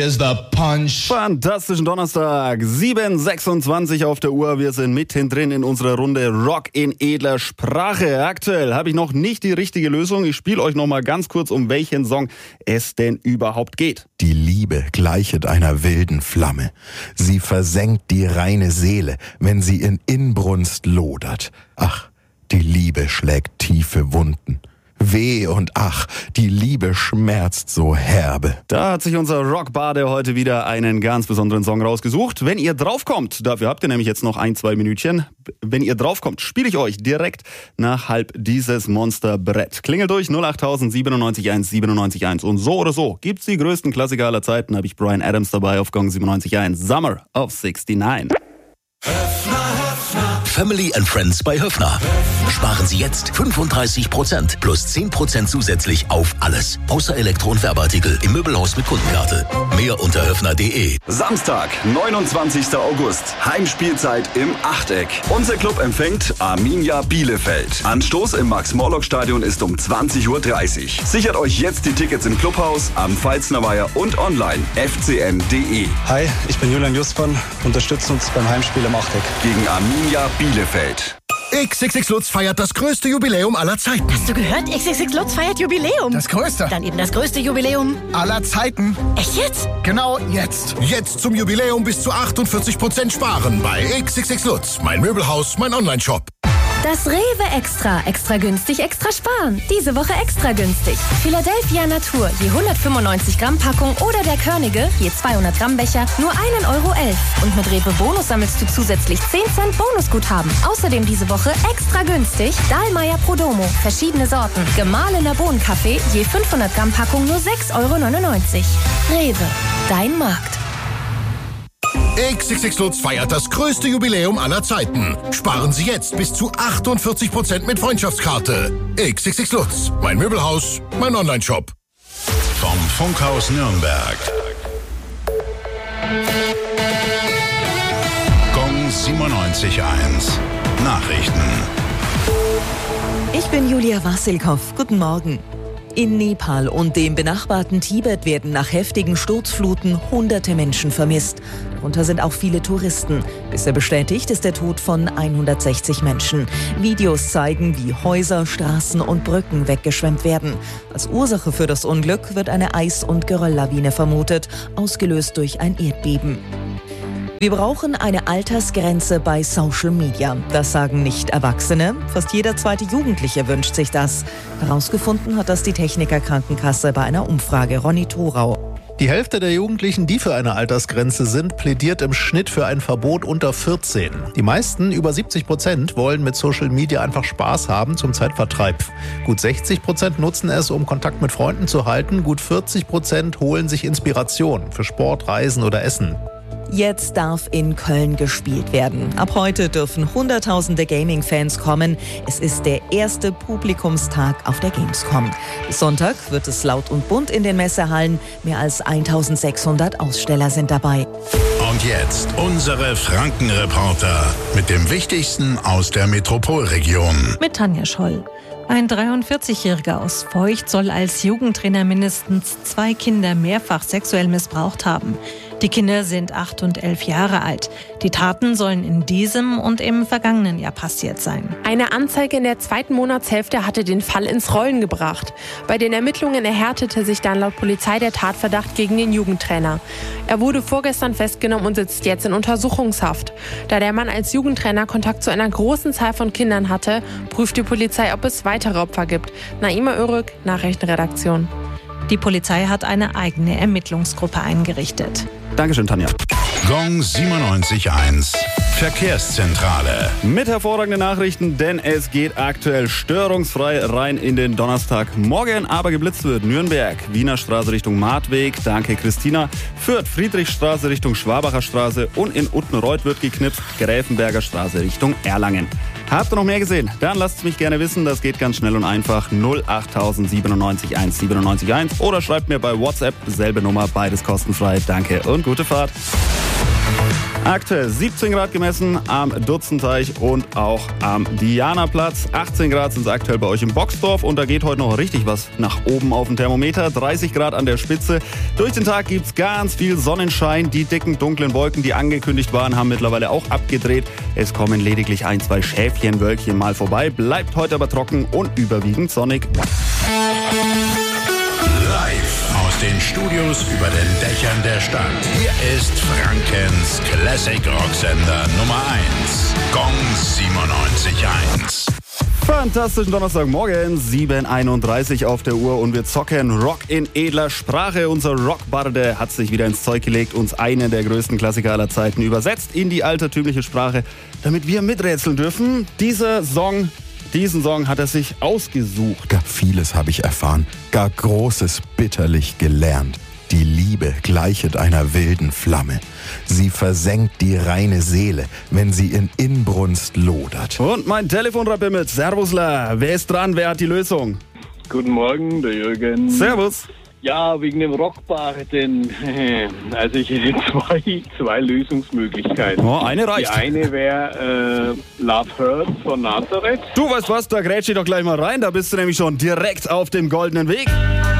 Is the punch. Fantastischen Donnerstag, 7:26 auf der Uhr. Wir sind mittendrin in unserer Runde Rock in edler Sprache. Aktuell habe ich noch nicht die richtige Lösung. Ich spiele euch noch mal ganz kurz, um welchen Song es denn überhaupt geht. Die Liebe gleichet einer wilden Flamme. Sie versenkt die reine Seele, wenn sie in Inbrunst lodert. Ach, die Liebe schlägt tiefe Wunden. Weh und ach, die Liebe schmerzt so herbe. Da hat sich unser Rockbade heute wieder einen ganz besonderen Song rausgesucht. Wenn ihr draufkommt, dafür habt ihr nämlich jetzt noch 1-2 Minütchen. Wenn ihr draufkommt, spiele ich euch direkt nach halb dieses Monsterbrett. Klingelt durch 08000 97 1 und so oder so gibt's die größten Klassiker aller Zeiten. Habe ich Bryan Adams dabei auf Gong 97.1. Summer of 69. Family and Friends bei Höffner. Sparen Sie jetzt 35% plus 10% zusätzlich auf alles. Außer Elektro- und Werbeartikel im Möbelhaus mit Kundenkarte. Mehr unter höffner.de. Samstag, 29. August. Heimspielzeit im Achteck. Unser Club empfängt Arminia Bielefeld. Anstoß im Max-Morlock-Stadion ist um 20:30 Uhr. Sichert euch jetzt die Tickets im Clubhaus, am Pfalzner Weiher und online fcn.de. Hi, ich bin Julian Justmann. Unterstützt uns beim Heimspiel im Achteck. Gegen Arminia Bielefeld. XXX Lutz feiert das größte Jubiläum aller Zeiten. Hast du gehört? XXX Lutz feiert Jubiläum. Das größte. Dann eben das größte Jubiläum Aller Zeiten. Echt jetzt? Genau jetzt. Jetzt zum Jubiläum bis zu 48% sparen bei XXX Lutz. Mein Möbelhaus, mein Onlineshop. Das Rewe Extra. Extra günstig, extra sparen. Diese Woche extra günstig. Philadelphia Natur, je 195 Gramm Packung oder der Körnige, je 200 Gramm Becher, nur 1,11 €. Und mit Rewe Bonus sammelst du zusätzlich 10 Cent Bonusguthaben. Außerdem diese Woche extra günstig Dahlmeier Prodomo, verschiedene Sorten. Gemahlener Bohnenkaffee, je 500 Gramm Packung, nur 6,99 €. Rewe, dein Markt. XXX Lutz feiert das größte Jubiläum aller Zeiten. Sparen Sie jetzt bis zu 48% mit Freundschaftskarte. XXX Lutz. Mein Möbelhaus, mein Onlineshop. Vom Funkhaus Nürnberg. Gong 97.1. Nachrichten. Ich bin Julia Wassilkow. Guten Morgen. In Nepal und dem benachbarten Tibet werden nach heftigen Sturzfluten hunderte Menschen vermisst. Darunter sind auch viele Touristen. Bisher bestätigt ist der Tod von 160 Menschen. Videos zeigen, wie Häuser, Straßen und Brücken weggeschwemmt werden. Als Ursache für das Unglück wird eine Eis- und Gerölllawine vermutet, ausgelöst durch ein Erdbeben. Wir brauchen eine Altersgrenze bei Social Media. Das sagen nicht Erwachsene. Fast jeder zweite Jugendliche wünscht sich das. Herausgefunden hat das die Techniker Krankenkasse bei einer Umfrage. Ronny Thorau. Die Hälfte der Jugendlichen, die für eine Altersgrenze sind, plädiert im Schnitt für ein Verbot unter 14. Die meisten, über 70%, wollen mit Social Media einfach Spaß haben zum Zeitvertreib. Gut 60% nutzen es, um Kontakt mit Freunden zu halten. Gut 40% holen sich Inspiration für Sport, Reisen oder Essen. Jetzt darf in Köln gespielt werden. Ab heute dürfen Hunderttausende Gaming-Fans kommen. Es ist der erste Publikumstag auf der Gamescom. Bis Sonntag wird es laut und bunt in den Messehallen. Mehr als 1600 Aussteller sind dabei. Und jetzt unsere Frankenreporter mit dem Wichtigsten aus der Metropolregion. Mit Tanja Scholl. Ein 43-Jähriger aus Feucht soll als Jugendtrainer mindestens 2 Kinder mehrfach sexuell missbraucht haben. Die Kinder sind 8 und 11 Jahre alt. Die Taten sollen in diesem und im vergangenen Jahr passiert sein. Eine Anzeige in der 2. Monatshälfte hatte den Fall ins Rollen gebracht. Bei den Ermittlungen erhärtete sich dann laut Polizei der Tatverdacht gegen den Jugendtrainer. Er wurde vorgestern festgenommen und sitzt jetzt in Untersuchungshaft. Da der Mann als Jugendtrainer Kontakt zu einer großen Zahl von Kindern hatte, prüft die Polizei, ob es weitere Opfer gibt. Naima Örük, Nachrichtenredaktion. Die Polizei hat eine eigene Ermittlungsgruppe eingerichtet. Dankeschön, Tanja. Gong 97.1. Verkehrszentrale. Mit hervorragenden Nachrichten, denn es geht aktuell störungsfrei rein in den Donnerstagmorgen. Aber geblitzt wird Nürnberg, Wiener Straße Richtung Martweg, danke Christina. Fürth, Friedrichstraße Richtung Schwabacher Straße und in Uttenreuth wird geknipst, Gräfenberger Straße Richtung Erlangen. Habt ihr noch mehr gesehen? Dann lasst es mich gerne wissen. Das geht ganz schnell und einfach. 08000 97 1 97 1 oder schreibt mir bei WhatsApp, selbe Nummer, beides kostenfrei. Danke und gute Fahrt. Aktuell 17 Grad gemessen am Dutzenteich und auch am Dianaplatz. 18 Grad sind es aktuell bei euch im Boxdorf und da geht heute noch richtig was nach oben auf dem Thermometer. 30 Grad an der Spitze. Durch den Tag gibt es ganz viel Sonnenschein. Die dicken, dunklen Wolken, die angekündigt waren, haben mittlerweile auch abgedreht. Es kommen lediglich 1, 2 Schäfchenwölkchen mal vorbei. Bleibt heute aber trocken und überwiegend sonnig. Live aus den Studios über den Dächern der Stadt. Hier ist Frankens Classic Rocksender Nummer 1. Gong 97.1. Fantastischen Donnerstagmorgen, 7:31 auf der Uhr und wir zocken Rock in edler Sprache. Unser Rockbarde hat sich wieder ins Zeug gelegt, uns einen der größten Klassiker aller Zeiten übersetzt in die altertümliche Sprache, damit wir miträtseln dürfen. Diesen Song hat er sich ausgesucht. Gar vieles habe ich erfahren, gar Großes bitterlich gelernt. Die Liebe gleichet einer wilden Flamme. Sie versenkt die reine Seele, wenn sie in Inbrunst lodert. Und mein Telefon bimmelt. Servusla, wer ist dran? Wer hat die Lösung? Guten Morgen, der Jürgen. Servus. Ja, wegen dem Rockbarden. Also ich hätte zwei Lösungsmöglichkeiten. Oh, eine reicht. Die eine wäre Love Hurts von Nazareth. Du weißt was, da grätsch ich doch gleich mal rein. Da bist du nämlich schon direkt auf dem goldenen Weg.